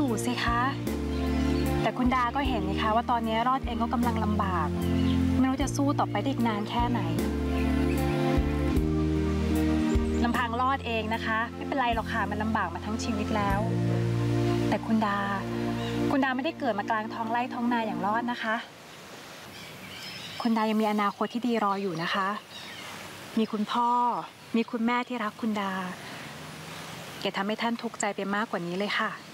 อยู่สิคะแต่คุณดาก็เห็นนี่คะว่าตอนนี้รอดเองก็กำลังลำบากไม่รู้จะสู้ต่อไปได้อีกนานแค่ไหนลำพังรอดเองนะคะไม่เป็นไรหรอกค่ะมันลำบากมาทั้งชีวิตแล้วแต่คุณดาไม่ได้เกิดมากลางท้องไร่ท้องนาอย่างรอดนะคะคุณดายังมีอนาคตที่ดีรออยู่นะคะมีคุณพ่อมีคุณแม่ที่รักคุณดาอย่าทำให้ท่านทุกข์ใจไปมากกว่านี้เลยค่ะ